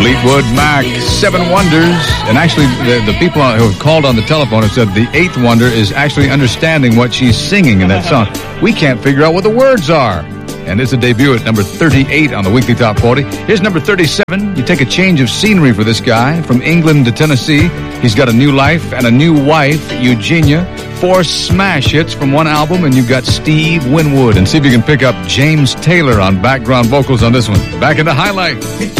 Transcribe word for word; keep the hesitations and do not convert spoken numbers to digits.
Fleetwood Mac, Seven Wonders. And actually, the, the people who have called on the telephone have said the eighth wonder is actually understanding what she's singing in that song. We can't figure out what the words are. And it's a debut at number thirty-eight on the Weekly Top forty. Here's number thirty-seven. You take a change of scenery for this guy. From England to Tennessee, he's got a new life and a new wife, Eugenia. Four smash hits from one album, and you've got Steve Winwood. And see if you can pick up James Taylor on background vocals on this one. Back in the highlight.